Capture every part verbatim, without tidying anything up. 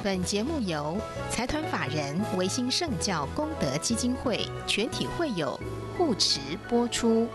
本节目由财团法人维新圣教功德基金会全体会友护持播出。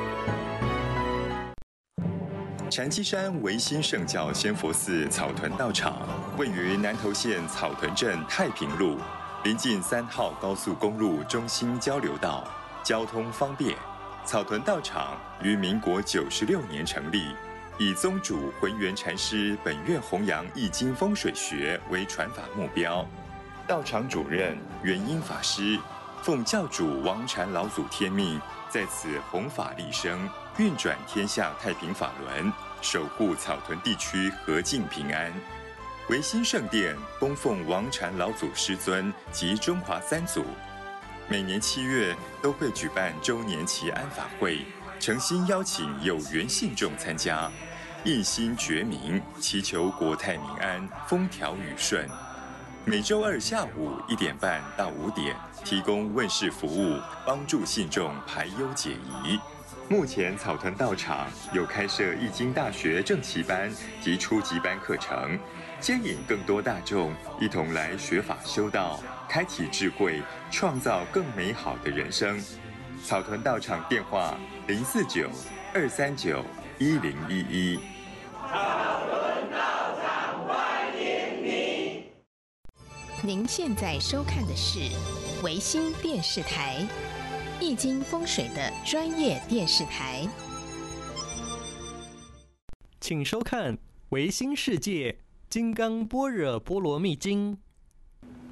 禅机山维新圣教仙佛寺草屯道场位于南投县草屯镇太平路，临近三号高速公路中心交流道，交通方便。草屯道场于民国九十六年成立，以宗主浑元禅师本愿弘扬易经风水学为传法目标。道场主任元英法师奉教主王禅老祖天命，在此弘法利生，运转天下太平法轮，守护草屯地区和静平安。维新圣殿供奉王禅老祖师尊及中华三祖，每年七月都会举办周年祈安法会，诚心邀请有缘信众参加，一心觉明，祈求国泰民安，风调雨顺。每周二下午一点半到五点提供问事服务，帮助信众排忧解疑。目前草屯道场有开设易经大学正期班及初级班课程，接引更多大众一同来学法修道，开启智慧，创造更美好的人生。草屯道场电话零四九二三九一零一一。 草屯道场欢迎你。 您现在收看的是维新电视台，易经风水的专业电视台。 请收看维新世界金刚般若波罗蜜经。